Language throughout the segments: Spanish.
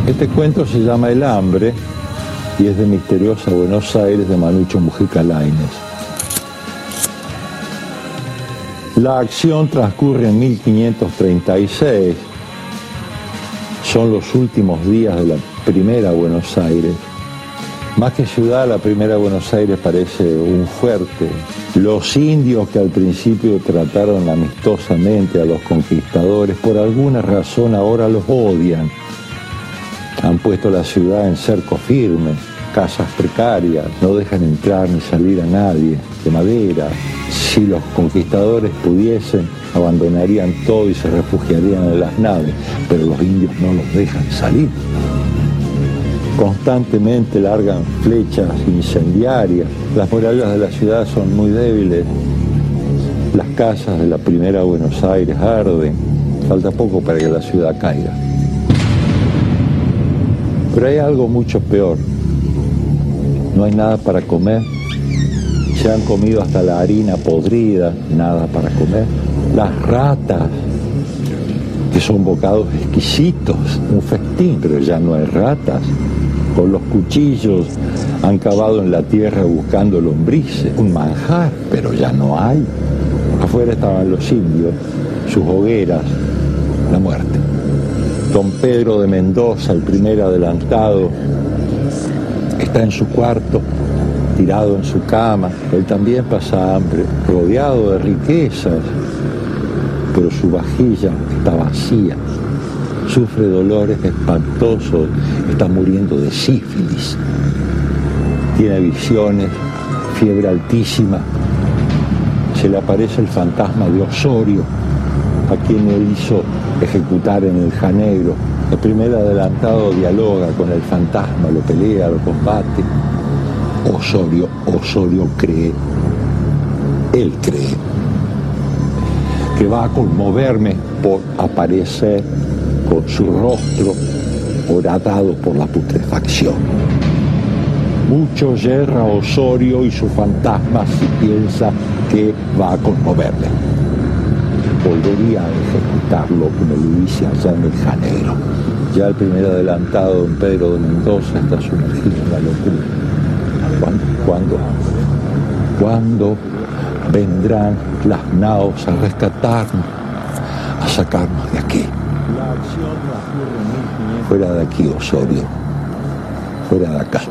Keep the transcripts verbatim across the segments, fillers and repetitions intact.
Este cuento se llama El hambre y es de Misteriosa Buenos Aires de Manucho Mujica Lainez. La acción transcurre en mil quinientos treinta y seis. Son los últimos días de la primera Buenos Aires. Más que ciudad, la primera Buenos Aires parece un fuerte. Los indios que al principio trataron amistosamente a los conquistadores, por alguna razón ahora los odian. Han puesto la ciudad en cerco firme, casas precarias, no dejan entrar ni salir a nadie, de madera. Si los conquistadores pudiesen, abandonarían todo y se refugiarían en las naves, pero los indios no los dejan salir. Constantemente largan flechas incendiarias, las murallas de la ciudad son muy débiles, las casas de la primera Buenos Aires arden, falta poco para que la ciudad caiga. Pero hay algo mucho peor, no hay nada para comer, se han comido hasta la harina podrida, nada para comer, las ratas, que son bocados exquisitos, un festín, pero ya no hay ratas. Con los cuchillos han cavado en la tierra buscando lombrices, un manjar, pero ya no hay. Afuera estaban los indios, sus hogueras, la muerte. Don Pedro de Mendoza, el primer adelantado, está en su cuarto, tirado en su cama. Él también pasa hambre, rodeado de riquezas, pero su vajilla está vacía. Sufre dolores espantosos, está muriendo de sífilis. Tiene visiones, fiebre altísima. Se le aparece el fantasma de Osorio, a quien él hizo ejecutar en el Janeiro. El primer adelantado dialoga con el fantasma, lo pelea, lo combate. Osorio, Osorio cree, él cree, que va a conmoverme por aparecer con su rostro horadado por la putrefacción. Mucho yerra Osorio y su fantasma si piensa que va a conmoverle. Volvería a ejecutarlo como lo hice allá en el Janeiro. Ya el primer adelantado, don Pedro de Mendoza, está sumergido en la locura. ¿Cuándo? ¿Cuándo? ¿Cuándo vendrán las naos a rescatarnos, a sacarnos de aquí? Fuera de aquí, Osorio. Fuera de acá.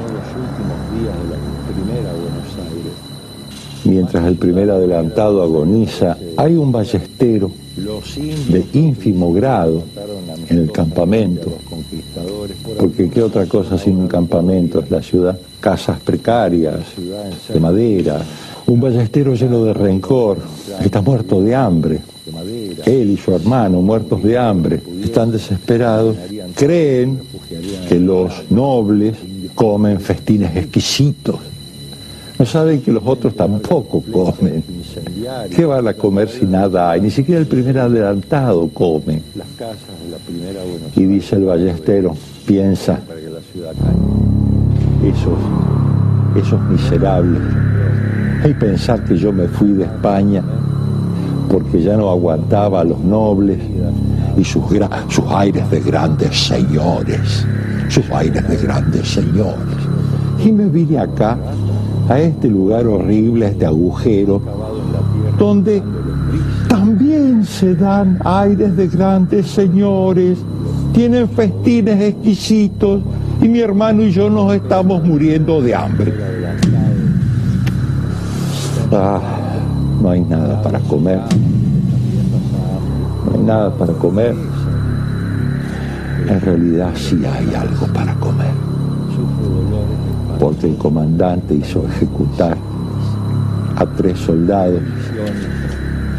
Mientras el primer adelantado agoniza, hay un ballestero de ínfimo grado en el campamento. Porque ¿qué otra cosa sin un campamento es la ciudad? Casas precarias, de madera. Un ballestero lleno de rencor, está muerto de hambre. Él y su hermano, muertos de hambre, están desesperados. Creen que los nobles comen festines exquisitos. No saben que los otros tampoco comen. ¿Qué van a comer si nada hay? Ni siquiera el primer adelantado come. Y dice el ballestero, piensa, esos, esos miserables. Y pensar que yo me fui de España porque ya no aguantaba a los nobles y sus, sus aires de grandes señores, sus aires de grandes señores. Y me vine acá, a este lugar horrible, a este agujero, donde también se dan aires de grandes señores, tienen festines exquisitos y mi hermano y yo nos estamos muriendo de hambre. Ah, no hay nada para comer. No hay nada para comer. En realidad sí hay algo para comer. Porque el comandante hizo ejecutar a tres soldados